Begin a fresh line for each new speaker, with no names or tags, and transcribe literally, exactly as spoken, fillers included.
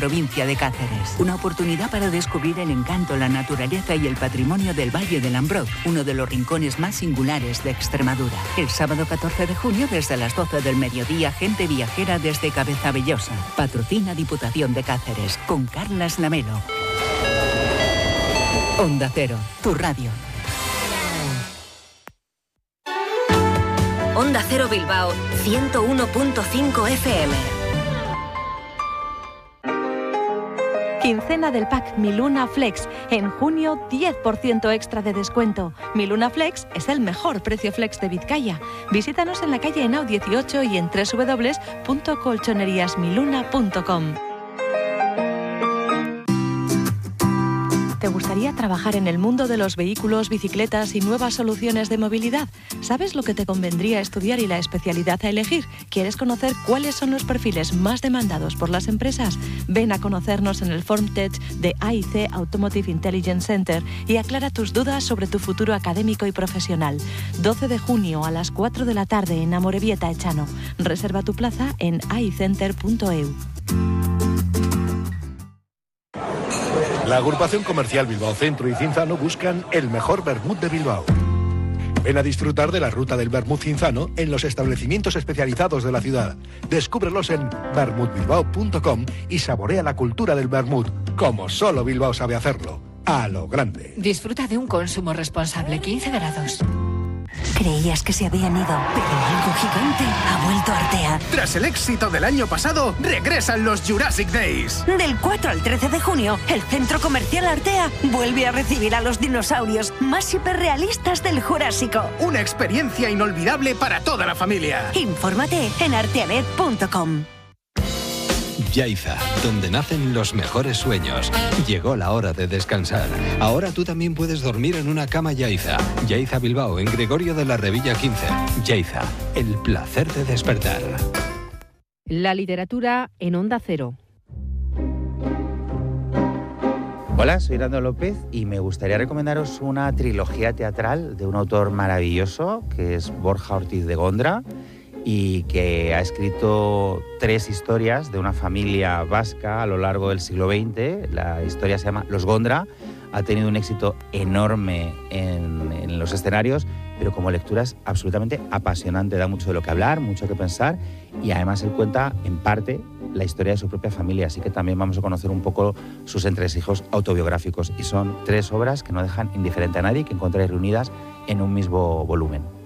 provincia de Cáceres. Una oportunidad para descubrir el encanto, la naturaleza y el patrimonio del Valle del Ambrós, uno de los rincones más singulares de Extremadura. El sábado catorce de junio, desde las doce del mediodía, gente viajera desde Cabezabellosa. Patrocina Diputación de Cáceres, con Carlas Lamelo. Onda Cero, tu radio.
Onda Cero Bilbao, ciento uno punto cinco F M.
Quincena del pack Miluna Flex. En junio, diez por ciento extra de descuento. Miluna Flex es el mejor precio flex de Vizcaya. Visítanos en la calle Henao dieciocho y en doble u doble u doble u punto colchonerías miluna punto com. ¿Te gustaría trabajar en el mundo de los vehículos, bicicletas y nuevas soluciones de movilidad? ¿Sabes lo que te convendría estudiar y la especialidad a elegir? ¿Quieres conocer cuáles son los perfiles más demandados por las empresas? Ven a conocernos en el FormTech de A I C Automotive Intelligence Center y aclara tus dudas sobre tu futuro académico y profesional. doce de junio a las cuatro de la tarde en Amorebieta, Echano. Reserva tu plaza en aicenter punto e u.
La agrupación comercial Bilbao Centro y Cinzano buscan el mejor vermut de Bilbao. Ven a disfrutar de la ruta del vermut cinzano en los establecimientos especializados de la ciudad. Descúbrelos en vermut bilbao punto com y saborea la cultura del vermut, como solo Bilbao sabe hacerlo, a lo grande.
Disfruta de un consumo responsable, quince grados.
Creías que se habían ido, pero algo gigante ha vuelto a Artea.
Tras el éxito del año pasado, regresan los Jurassic Days.
Del cuatro al trece de junio, el Centro Comercial Artea vuelve a recibir a los dinosaurios más hiperrealistas del Jurásico.
Una experiencia inolvidable para toda la familia.
Infórmate en arteanet punto com.
Yaiza, donde nacen los mejores sueños. Llegó la hora de descansar. Ahora tú también puedes dormir en una cama Yaiza. Yaiza Bilbao, en Gregorio de la Revilla quince. Yaiza, el placer de despertar.
La literatura en Onda Cero.
Hola, soy Rando López y me gustaría recomendaros una trilogía teatral de un autor maravilloso que es Borja Ortiz de Gondra, y que ha escrito tres historias de una familia vasca a lo largo del siglo veinte. La historia se llama Los Gondra, ha tenido un éxito enorme en, en los escenarios, pero como lectura es absolutamente apasionante, da mucho de lo que hablar, mucho que pensar, y además él cuenta en parte la historia de su propia familia, así que también vamos a conocer un poco sus entresijos autobiográficos, y son tres obras que no dejan indiferente a nadie, que encontráis reunidas en un mismo volumen.